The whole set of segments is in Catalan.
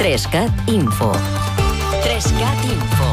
3CAT Info. 3CAT Info.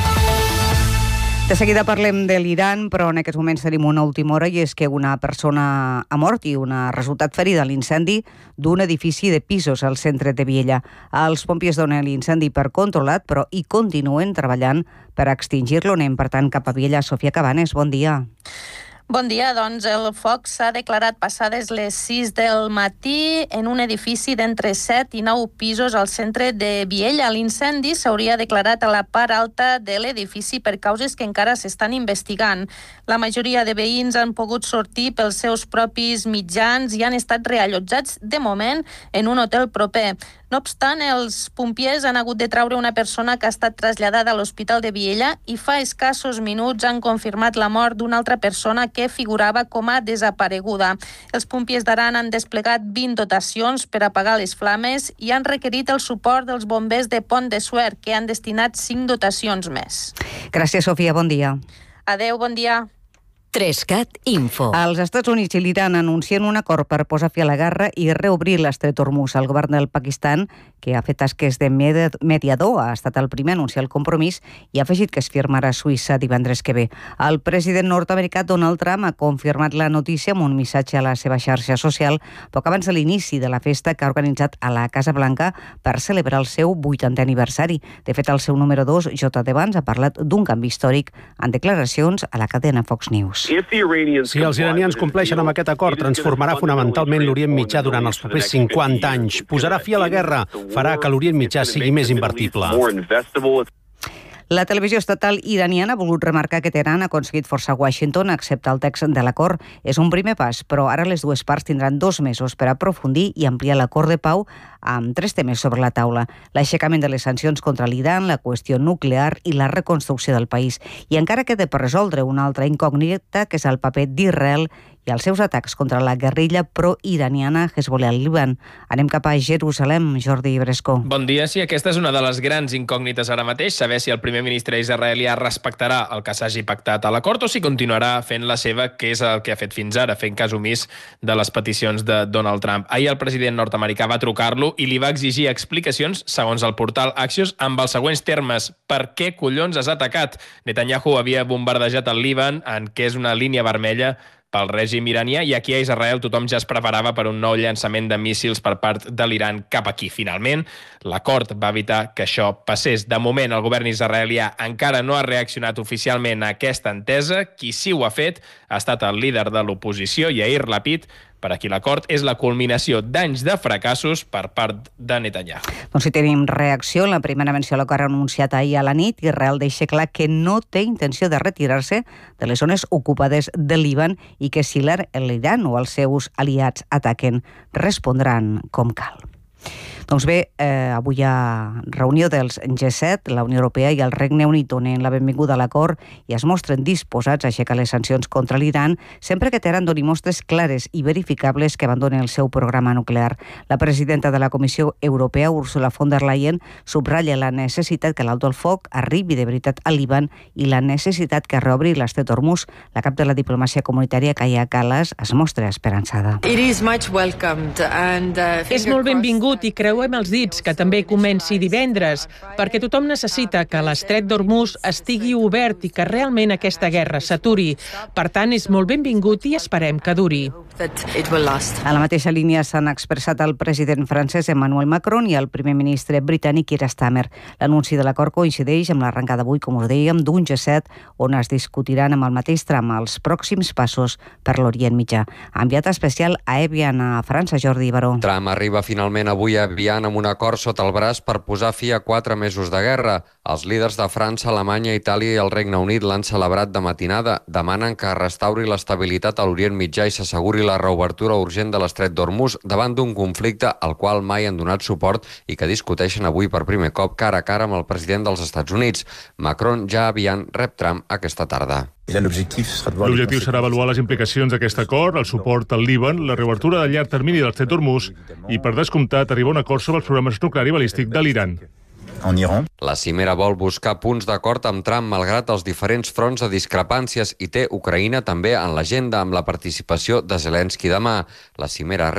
De seguida parlem de l'Iran, però en aquests moments tenim una última hora i és que una persona ha mort i una ha resultat ferida a l'incendi d'un edifici de pisos al centre de Viella. Els pompiers donen l'incendi per controlat, però hi continuen treballant per extingir-lo. Anem, per tant, cap a Viella. Sofia Cabanes, bon dia. Bon dia, doncs el foc s'ha declarat passades les 6 del matí en un edifici d'entre 7 i 9 pisos al centre de Viella. L'incendi s'hauria declarat a la part alta de l'edifici per causes que encara s'estan investigant. La majoria de veïns han pogut sortir pels seus propis mitjans i han estat reallotjats de moment en un hotel proper. No obstant, els pompiers han hagut de traure una persona que ha estat traslladada a l'Hospital de Viella i fa escassos minuts han confirmat la mort d'una altra persona que figurava com a desapareguda. Els pompiers d'Aran han desplegat 20 dotacions per apagar les flames i han requerit el suport dels bombers de Pont de Suert, que han destinat 5 dotacions més. Gràcies, Sofia. Bon dia. Adeu, bon dia. 3CAT Info. Els Estats Units i l'Iran anuncien un acord per posar fi a la guerra i reobrir l'estret Hormuz. El govern del Pakistan, que ha fet tasques de mediador, ha estat el primer a anunciar el compromís i ha afegit que es firmarà a Suïssa divendres que ve. El president nord-americà Donald Trump ha confirmat la notícia amb un missatge a la seva xarxa social poc abans de l'inici de la festa que ha organitzat a la Casa Blanca per celebrar el seu 80è aniversari. De fet, el seu número 2, J.D. Vance, ha parlat d'un canvi històric en declaracions a la cadena Fox News. Si els iranians compleixen amb aquest acord, transformarà fonamentalment l'Orient Mitjà durant els propers 50 anys. Posarà fi a la guerra, farà que l'Orient Mitjà sigui més invertible. La televisió estatal iraniana ha volgut remarcar que Teheran ha aconseguit forçar Washington a acceptar el text de l'acord. És un primer pas, però ara les dues parts tindran 2 mesos per aprofundir i ampliar l'acord de pau amb 3 temes sobre la taula: l'aixecament de les sancions contra l'Iran, la qüestió nuclear i la reconstrucció del país. I encara queda per resoldre una altra incògnita, que és el paper d'Israel i els seus atacs contra la guerrilla pro-iraniana Hezbollah al Líban. Anem cap a Jerusalem, Jordi Bresco. Bon dia. Sí, aquesta és una de les grans incògnites ara mateix, saber si el primer ministre israelià respectarà el que s'hagi pactat a l'acord o si continuarà fent la seva, que és el que ha fet fins ara, fent cas omís de les peticions de Donald Trump. Ahir el president nord-americà va trucar-lo i li va exigir explicacions, segons el portal Axios, amb els següents termes: per què collons has atacat? Netanyahu havia bombardejat el Líban, en què és una línia vermella pel règim iranià, i aquí a Israel tothom ja es preparava per un nou llançament de míssils per part de l'Iran cap aquí. Finalment, l'acord va evitar que això passés. De moment, el govern israelià encara no ha reaccionat oficialment a aquesta entesa. Qui sí ho ha fet ha estat el líder de l'oposició, Yair Lapid, per a qui l'acord és la culminació d'anys de fracassos per part de Netanyahu. Doncs si tenim reacció, la primera menció a l'acord anunciat ahir a la nit, Israel deixa clar que no té intenció de retirar-se de les zones ocupades del Líban i que si l'Iran o els seus aliats ataquen, respondran com cal. Doncs bé, avui hi ha reunió dels G7, la Unió Europea i el Regne Unit donen la benvinguda a l'acord i es mostren disposats a aixecar les sancions contra l'Iran sempre que Teheran doni mostres clares i verificables que abandonen el seu programa nuclear. La presidenta de la Comissió Europea, Ursula von der Leyen, subratlla la necessitat que l'alto el foc arribi de veritat al Líban i la necessitat que reobri l'estret Hormuz. La cap de la diplomàcia comunitària, Kaja Kallas, es mostra esperançada. És molt benvingut i creuem els dits que també comenci divendres, perquè tothom necessita que l'estret d'Hormuz estigui obert i que realment aquesta guerra s'aturi. Per tant, és molt benvingut i esperem que duri. A la mateixa línia s'han expressat el president francès Emmanuel Macron i el primer ministre britànic Keir Starmer. L'anunci de l'acord coincideix amb l'arrencada avui, com us dèiem, d'un G7 on es discutiran amb el mateix tram els pròxims passos per l'Orient Mitjà. Enviat especial a Evian, a França, Jordi Baró. Trump arriba finalment avui a Evian amb un acord sota el braç per posar fi a 4 mesos de guerra. Els líders de França, Alemanya, Itàlia i el Regne Unit l'han celebrat de matinada. Demanen que restauri l'estabilitat a l'Orient Mitjà i s'asseguri la reobertura urgent de l'estret d'Hormuz davant d'un conflicte al qual mai han donat suport i que discuteixen avui per primer cop cara a cara amb el president dels Estats Units. Macron ja aviat rep Trump aquesta tarda. L'objectiu serà avaluar les implicacions d'aquest acord, el suport al Líban, la reobertura de llarg termini de l'estret d'Hormuz i, per descomptat, arribar a un acord sobre els programes nuclear i balístic de l'Iran. La cimera vol buscar punts d'acord amb Trump malgrat els diferents fronts de discrepàncies i té Ucraïna també en l'agenda amb la participació de Zelensky demà. La cimera